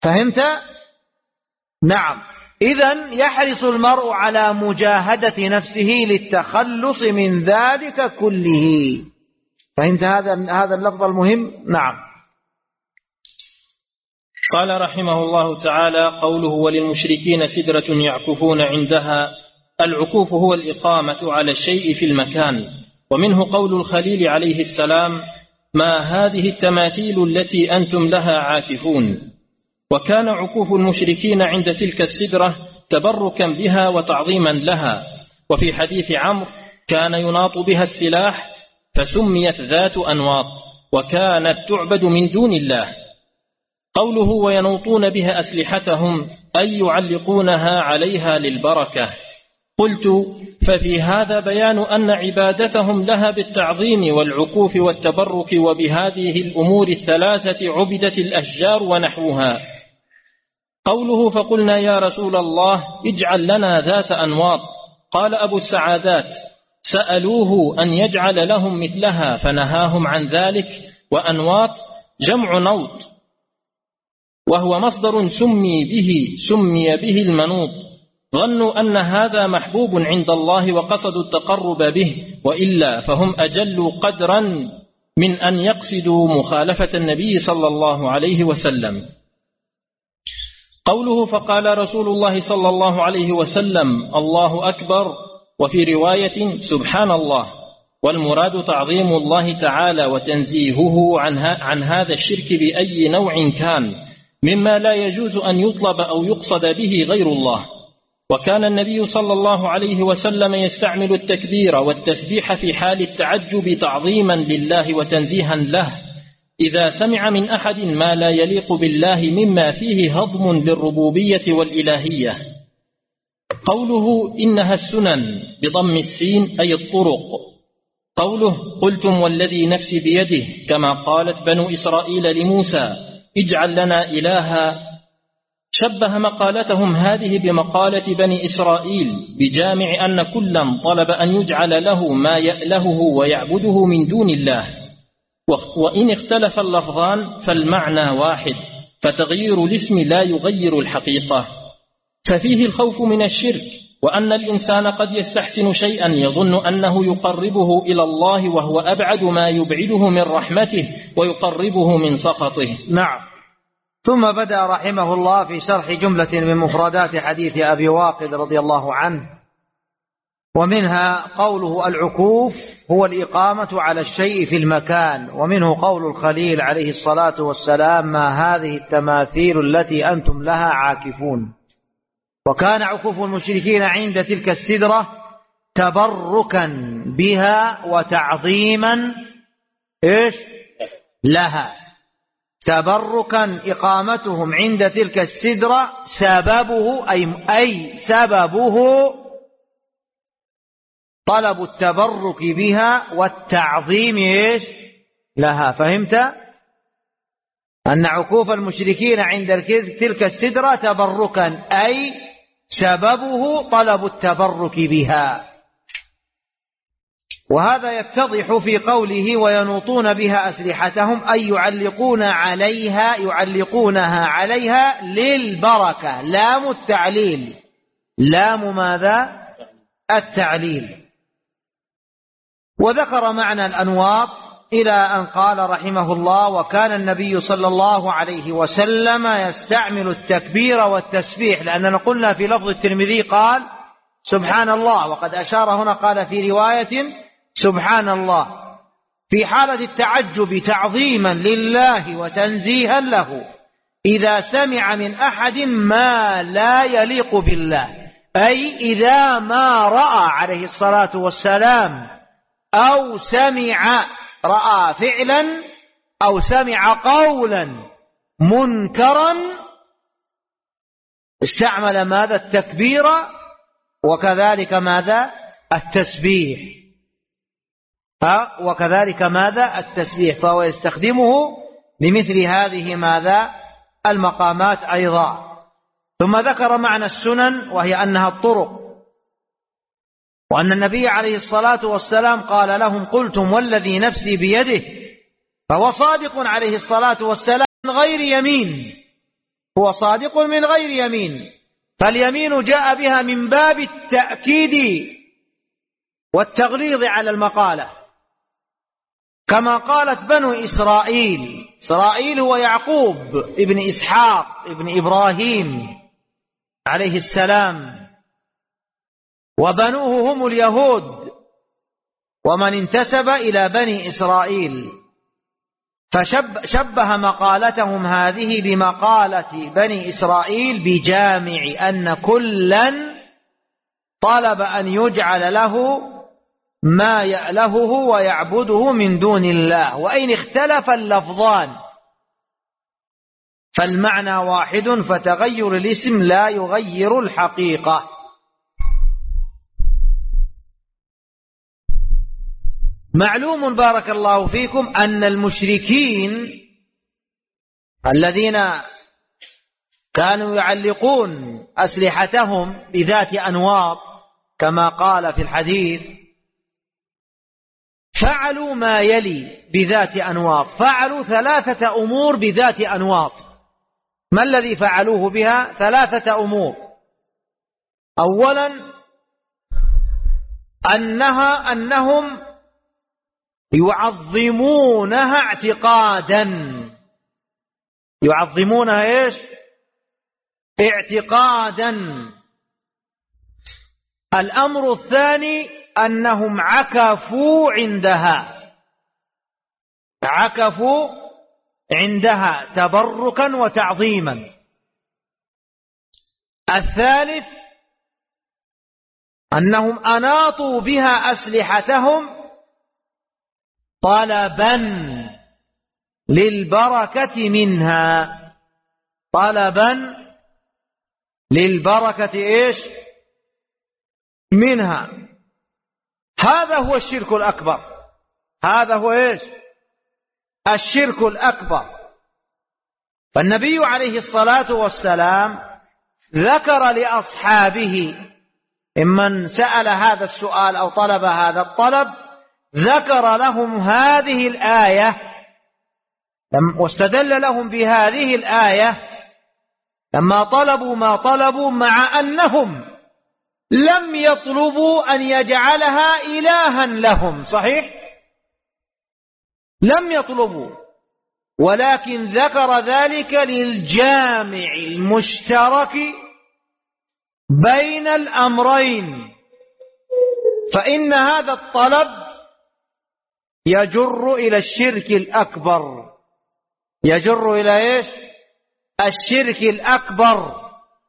فهمت؟ نعم. إذن يحرص المرء على مجاهدة نفسه للتخلص من ذلك كله. فهمت هذا اللفظ المهم؟ نعم. قال رحمه الله تعالى: قوله وللمشركين سدرة يعكفون عندها. العكوف هو الإقامة على الشيء في المكان، ومنه قول الخليل عليه السلام: ما هذه التماثيل التي أنتم لها عاكفون. وكان عكوف المشركين عند تلك السدرة تبركا بها وتعظيما لها. وفي حديث عمرو: كان يناط بها السلاح فسميت ذات أنواط، وكانت تعبد من دون الله. قوله وينوطون بها أسلحتهم أي يعلقونها عليها للبركة. قلت: ففي هذا بيان أن عبادتهم لها بالتعظيم والعكوف والتبرك، وبهذه الأمور الثلاثة عبدت الأشجار ونحوها. قوله فقلنا يا رسول الله اجعل لنا ذات أنواط. قال أبو السعادات: سألوه أن يجعل لهم مثلها فنهاهم عن ذلك. وأنواط جمع نوط، وهو مصدر سمي به المنوط. ظنوا أن هذا محبوب عند الله وقصدوا التقرب به، وإلا فهم أجل قدرا من أن يقصدوا مخالفة النبي صلى الله عليه وسلم. قوله فقال رسول الله صلى الله عليه وسلم الله أكبر، وفي رواية سبحان الله. والمراد تعظيم الله تعالى وتنزيهه عن هذا الشرك بأي نوع كان، مما لا يجوز أن يطلب أو يقصد به غير الله. وكان النبي صلى الله عليه وسلم يستعمل التكبير والتسبيح في حال التعجب تعظيما لله وتنزيها له، إذا سمع من أحد ما لا يليق بالله مما فيه هضم للربوبية والإلهية. قوله إنها السنن بضم السين أي الطرق. قوله قلتم والذي نفسي بيده، كما قالت بنو إسرائيل لموسى اجعل لنا إلها. شبه مقالتهم هذه بمقالة بني إسرائيل، بجامع أن كلا طلب أن يجعل له ما يألهه ويعبده من دون الله. وإن اختلف اللفظان فالمعنى واحد، فتغيير الاسم لا يغير الحقيقة. ففيه الخوف من الشرك، وأن الإنسان قد يستحسن شيئا يظن أنه يقربه إلى الله، وهو أبعد ما يبعده من رحمته ويقربه من سخطه. نعم. ثم بدأ رحمه الله في شرح جملة من مفردات حديث أبي واقد رضي الله عنه، ومنها قوله العكوف هو الإقامة على الشيء في المكان، ومنه قول الخليل عليه الصلاة والسلام ما هذه التماثيل التي أنتم لها عاكفون. وكان عكوف المشركين عند تلك السدرة تبركا بها وتعظيما لها. تبركا إقامتهم عند تلك السدرة سببه أي سببه طلب التبرك بها والتعظيم لها. فهمت أن عكوف المشركين عند تلك السدرة تبركا أي سببه طلب التبرك بها. وهذا يتضح في قوله وينوطون بها أسلحتهم أي يعلقونها عليها للبركة. لام التعليل، لام ماذا؟ التعليل. وذكر معنى الأنواط إلى أن قال رحمه الله وكان النبي صلى الله عليه وسلم يستعمل التكبير والتسبيح، لأننا قلنا في لفظ الترمذي قال سبحان الله، وقد أشار هنا قال في رواية سبحان الله، في حالة التعجب تعظيما لله وتنزيها له إذا سمع من أحد ما لا يليق بالله، أي إذا ما رأى عليه الصلاة والسلام أو رأى فعلا أو سمع قولا منكرا استعمل ماذا؟ التكبير، وكذلك ماذا؟ التسبيح. وكذلك ماذا؟ التسبيح. فهو يستخدمه لمثل هذه ماذا؟ المقامات أيضا. ثم ذكر معنى السنن وهي أنها الطرق، وأن النبي عليه الصلاة والسلام قال لهم قلتم والذي نفسي بيده، فهو صادق عليه الصلاة والسلام من غير يمين، هو صادق من غير يمين، فاليمين جاء بها من باب التأكيد والتغليظ على المقالة، كما قالت بنو إسرائيل. إسرائيل هو يعقوب ابن إسحاق ابن إبراهيم عليه السلام، وبنوه هم اليهود ومن انتسب إلى بني إسرائيل، فشبه مقالتهم هذه بمقالة بني إسرائيل بجامع أن كلا طلب أن يجعل له ما يألهه ويعبده من دون الله، وإن اختلف اللفظان فالمعنى واحد، فتغير الاسم لا يغير الحقيقة. معلوم بارك الله فيكم أن المشركين الذين كانوا يعلقون أسلحتهم بذات أنواط كما قال في الحديث فعلوا ما يلي بذات أنواط، فعلوا 3 أمور بذات أنواط. ما الذي فعلوه بها؟ 3 أمور. أولا أنهم يعظمونها اعتقادا. يعظمونها ايش؟ اعتقادا. الأمر الثاني أنهم عكفوا عندها تبركا وتعظيما. الثالث أنهم أناطوا بها أسلحتهم طلبا للبركة منها. طلبا للبركة ايش؟ منها. هذا هو الشرك الأكبر. هذا هو ايش؟ الشرك الأكبر. فالنبي عليه الصلاة والسلام ذكر لأصحابه ممن سأل هذا السؤال أو طلب هذا الطلب، ذكر لهم هذه الآية واستدل لهم بهذه الآية لما طلبوا ما طلبوا، مع أنهم لم يطلبوا أن يجعلها إلها لهم. صحيح؟ لم يطلبوا، ولكن ذكر ذلك للجامع المشترك بين الأمرين، فإن هذا الطلب يجر إلى الشرك الأكبر. يجر إلى إيش؟ الشرك الأكبر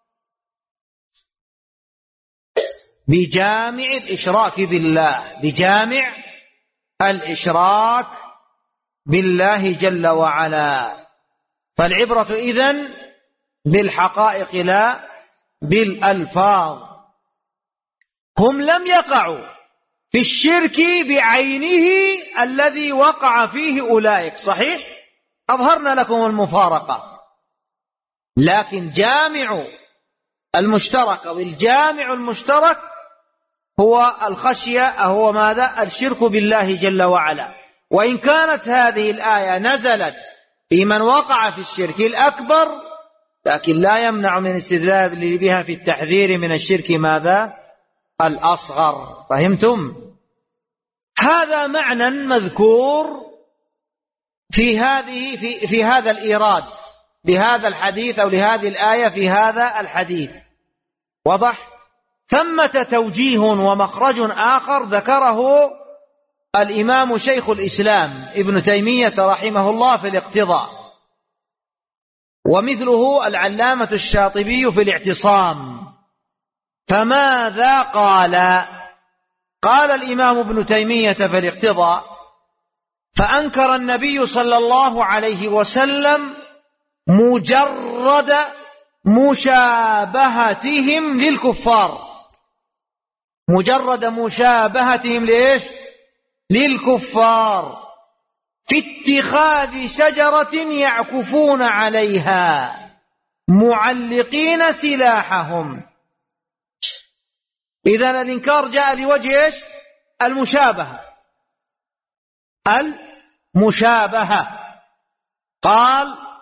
بجامع الإشراك بالله، بجامع الإشراك بالله جل وعلا. فالعبرة إذن بالحقائق لا بالألفاظ. هم لم يقعوا في الشرك بعينه الذي وقع فيه أولئك. صحيح؟ أظهرنا لكم المفارقة. لكن جامع المشترك أو الجامع المشترك هو الخشية، هو ماذا؟ الشرك بالله جل وعلا. وإن كانت هذه الآية نزلت في من وقع في الشرك الأكبر، لكن لا يمنع من استدلال بها في التحذير من الشرك ماذا؟ الأصغر. فهمتم؟ هذا معنى مذكور في هذا الإيراد لهذا الحديث أو لهذه الآية في هذا الحديث. وضح؟ ثمة توجيه ومخرج آخر ذكره الإمام شيخ الإسلام ابن تيمية رحمه الله في الاقتضاء، ومثله العلامة الشاطبي في الاعتصام. فماذا قال؟ قال الإمام ابن تيمية في الاقتضاء: فأنكر النبي صلى الله عليه وسلم مجرد مشابهتهم للكفار. مجرد مشابهتهم لإيش؟ للكفار في اتخاذ شجرة يعكفون عليها معلقين سلاحهم. إذن الإنكار جاء لوجه إيش؟ المشابهة. المشابهة. قال: